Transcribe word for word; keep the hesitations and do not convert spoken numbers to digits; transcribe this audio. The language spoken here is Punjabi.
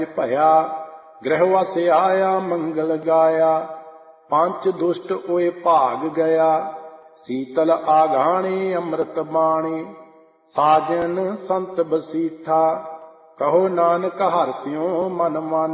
ਭਇਆ ਗ੍ਰਹਿ ਵਸ ਆਇਆ ਮੰਗਲ ਗਾਇਆ। ਪੰਚ ਦੁਸ਼ਟ ਓਏ ਭਾਗ ਗਿਆ ਸੀਤਲ ਆਗਾਣੇ ਅੰਮ੍ਰਿਤ ਬਾਣੀ। ਸਾਜਨ ਸੰਤ ਬਸੀਠਾ ਕਹੋ ਨਾਨਕ ਹਰਿ ਸਿਉ ਮਨ ਮਾਨੈ।